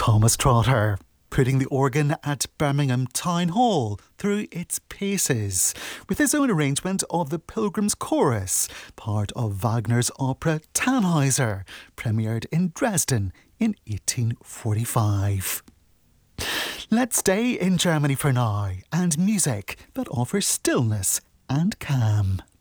Thomas Trotter, putting the organ at Birmingham Town Hall through its paces, with his own arrangement of the Pilgrim's Chorus, part of Wagner's opera Tannhäuser, premiered in Dresden in 1845. Let's stay in Germany for now, and music that offers stillness and calm.